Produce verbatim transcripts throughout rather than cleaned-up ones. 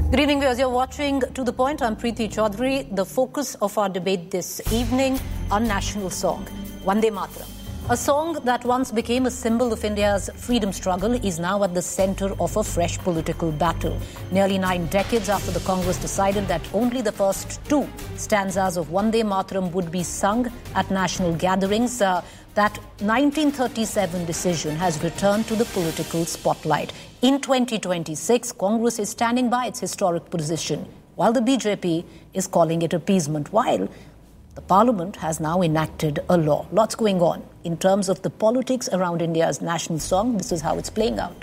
Good evening, viewers. You're watching To The Point. I'm Preeti Chaudhary. The focus of our debate this evening, our national song, Vande Mataram. A song that once became a symbol of India's freedom struggle is now at the centre of a fresh political battle. Nearly nine decades after the Congress decided that only the first two stanzas of Vande Mataram would be sung at national gatherings, uh, that nineteen thirty-seven decision has returned to the political spotlight. In twenty twenty-six, Congress is standing by its historic position, while the B J P is calling it appeasement, while the Parliament has now enacted a law. Lots going on in terms of the politics around India's national song. This is how it's playing out.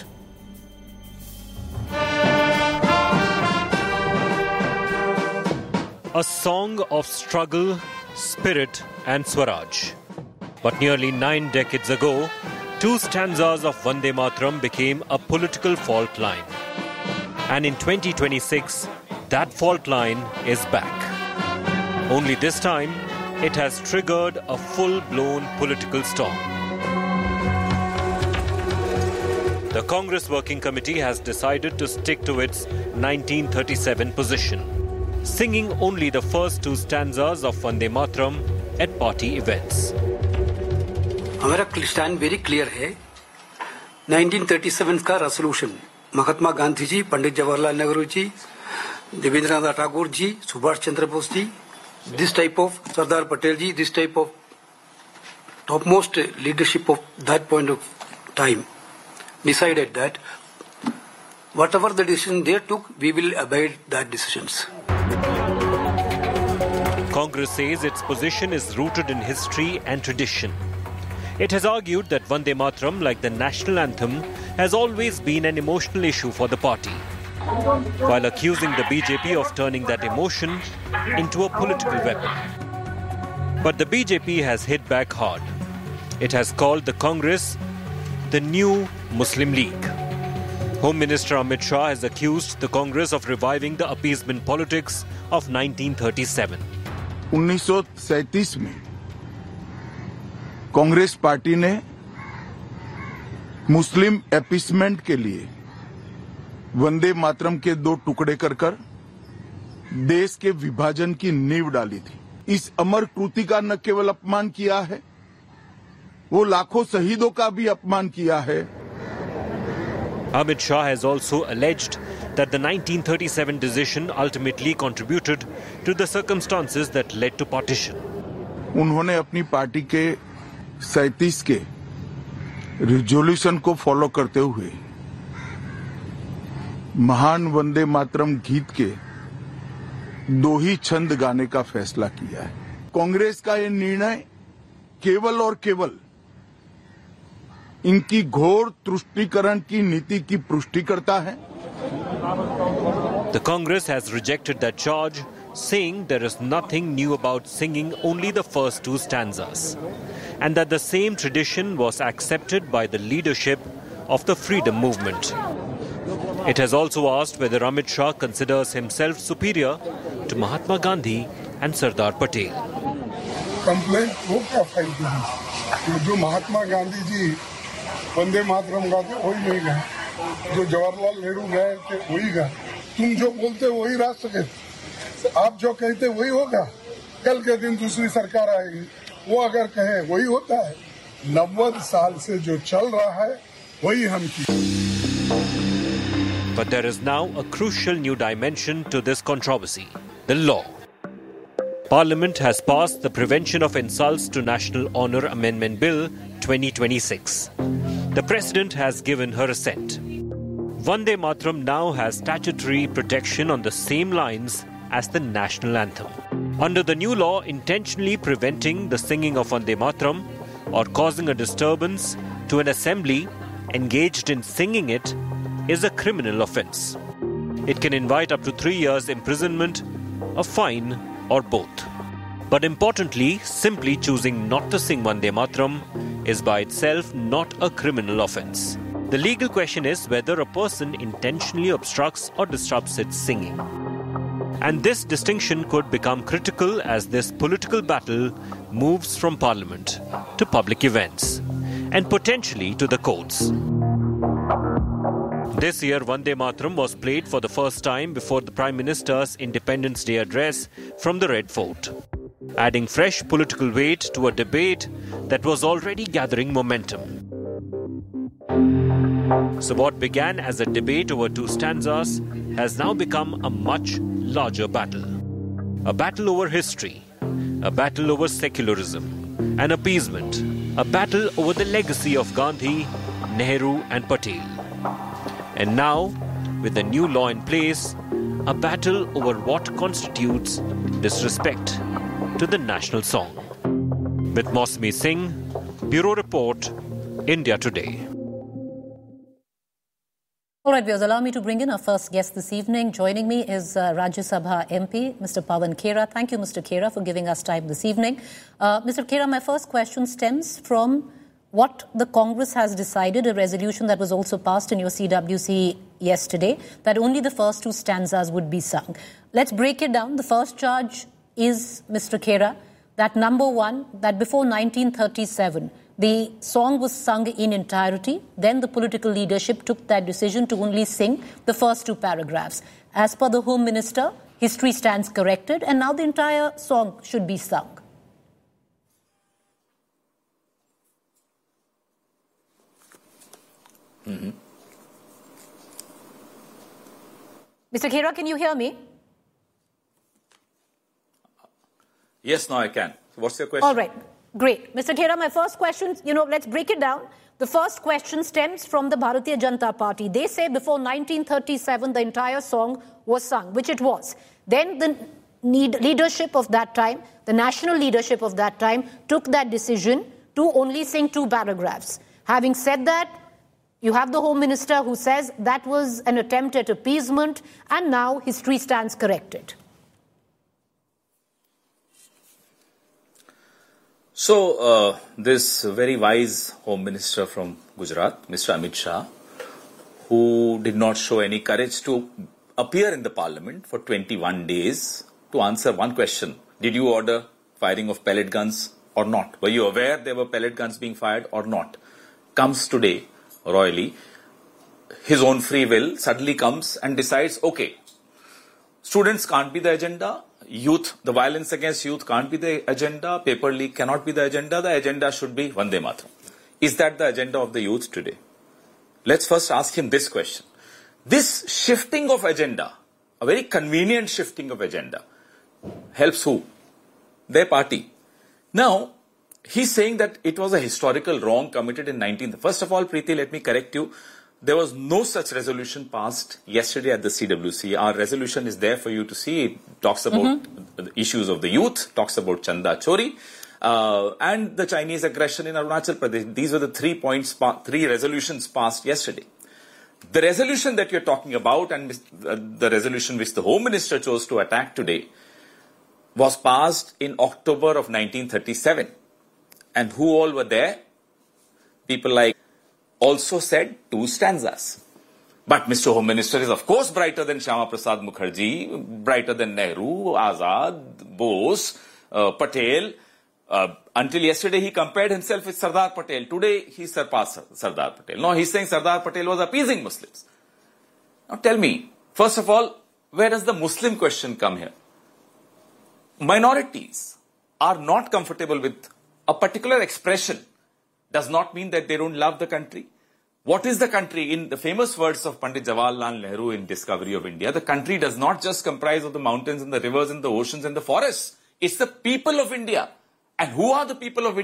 A song of struggle, spirit and Swaraj. But nearly nine decades ago, two stanzas of Vande Mataram became a political fault line. And in twenty twenty-six, that fault line is back. Only this time, it has triggered a full-blown political storm. The Congress Working Committee has decided to stick to its nineteen thirty-seven position, singing only the first two stanzas of Vande Mataram at party events. हमारा stand very clear है. nineteen thirty-seven का resolution Mahatma Gandhi ji, Pandit Jawaharlal Nehru ji, Debendranath Thakur ji, Subhash Chandra Bose ji, this type of Sardar Patel ji, this type of topmost leadership of that point of time decided that whatever the decision they took, we will abide that decisions. Congress says its position is rooted in history and tradition. It has argued that Vande Mataram, like the national anthem, has always been an emotional issue for the party, while accusing the B J P of turning that emotion into a political weapon. But the B J P has hit back hard. It has called the Congress the new Muslim League. Home Minister Amit Shah has accused the Congress of reviving the appeasement politics of nineteen thirty-seven. उन्नीस सौ सैंतीस में Congress party ने मुस्लिम appeasement के लिए वंदे मातरम के दो टुकड़े कर कर देश के विभाजन की नींव डाली थी. इस अमर कृति का न केवल अपमान किया है, वो लाखों शहीदों का भी अपमान किया है. Amit Shah has also alleged that the nineteen thirty-seven decision ultimately contributed to the circumstances that led to partition. उन्होंने अपनी पार्टी के सैंतीस के रिजोल्यूशन को फॉलो करते हुए महान वंदे मातरम गीत के दो ही छंद गाने का फैसला किया है. कांग्रेस का ये निर्णय केवल और केवल इनकी घोर तुष्टीकरण की नीति की पुष्टि करता है. The Congress has rejected that charge, saying there is nothing new about singing only the first two stanzas, and that the same tradition was accepted by the leadership of the freedom movement. It has also asked whether Amit Shah considers himself superior to Mahatma Gandhi and Sardar Patel. Complaint वो क्या file की? जो महात्मा गांधी जी वंदे मातरम गाते वही नहीं गए, जो जवाहरलाल नेहरू गए थे वही गए. तुम जो बोलते वही राष्ट्र के, आप जो कहते वही होगा. कल के दिन दूसरी सरकार आएगी, वो अगर कहे वही होता है. नब्बे साल से जो चल रहा है वही हम की. But there is now a crucial new dimension to this controversy: the law. Parliament has passed the Prevention of Insults to National Honour Amendment Bill twenty twenty-six. The President has given her assent. Vande Mataram now has statutory protection on the same lines as the national anthem. Under the new law, intentionally preventing the singing of Vande Mataram or causing a disturbance to an assembly engaged in singing it is a criminal offence. It can invite up to three years imprisonment, a fine, or both. But importantly, simply choosing not to sing Vande Mataram is by itself not a criminal offence. The legal question is whether a person intentionally obstructs or disrupts its singing. And this distinction could become critical as this political battle moves from Parliament to public events and potentially to the courts. This year, Vande Mataram was played for the first time before the Prime Minister's Independence Day address from the Red Fort, adding fresh political weight to a debate that was already gathering momentum. So what began as a debate over two stanzas has now become a much larger battle. A battle over history, a battle over secularism and appeasement, a battle over the legacy of Gandhi, Nehru and Patel. And now, with the new law in place, a battle over what constitutes disrespect to the national song. With Mosmi Singh, Bureau Report, India Today. All right, viewers, allow me to bring in our first guest this evening. Joining me is uh, Rajya Sabha M P, Mister Pawan Khera. Thank you, Mister Khera, for giving us time this evening. Uh, Mister Khera, my first question stems from what the Congress has decided, a resolution that was also passed in your C W C yesterday, that only the first two stanzas would be sung. Let's break it down. The first charge is, Mister Khera, that number one, that before nineteen thirty-seven, the song was sung in entirety. Then the political leadership took that decision to only sing the first two paragraphs. As per the Home Minister, history stands corrected, and now the entire song should be sung. Mm-hmm. Mister Khera, can you hear me? Yes, now I can. So what's your question? All right. Great. Mister Khera, my first question, you know, let's break it down. The first question stems from the Bharatiya Janata Party. They say before nineteen thirty-seven, the entire song was sung, which it was. Then the need, leadership of that time, the national leadership of that time, took that decision to only sing two paragraphs. Having said that, you have the Home Minister who says that was an attempt at appeasement, and now history stands corrected. So, uh, this very wise Home Minister from Gujarat, Mister Amit Shah, who did not show any courage to appear in the Parliament for twenty-one days to answer one question. Did you order firing of pellet guns or not? Were you aware there were pellet guns being fired or not? Comes today, royally, his own free will suddenly comes and decides, okay, students can't be the agenda. Youth, the violence against youth can't be the agenda. Paper leak cannot be the agenda. The agenda should be Vande Mataram. Is that the agenda of the youth today? Let's first ask him this question. This shifting of agenda, a very convenient shifting of agenda, helps who? Their party. Now, he's saying that it was a historical wrong committed in nineteen... First of all, Preeti, let me correct you. There was no such resolution passed yesterday at the C W C. Our resolution is there for you to see. It talks about mm-hmm. the issues of the youth, talks about Chanda Chori, uh, and the Chinese aggression in Arunachal Pradesh. These were the three points, three resolutions passed yesterday. The resolution that you're talking about, and the resolution which the Home Minister chose to attack today, was passed in October of nineteen thirty-seven. And who all were there? People like also said two stanzas. But Mister Home Minister is of course brighter than Shyama Prasad Mukherjee, brighter than Nehru, Azad, Bose, uh, Patel. Uh, until yesterday he compared himself with Sardar Patel. Today he surpassed Sardar Patel. No, he's saying Sardar Patel was appeasing Muslims. Now tell me, first of all, where does the Muslim question come here? Minorities are not comfortable with a particular expression. Does not mean that they don't love the country. What is the country? In the famous words of Pandit Jawaharlal Nehru in Discovery of India, the country does not just comprise of the mountains and the rivers and the oceans and the forests. It's the people of India. And who are the people of India?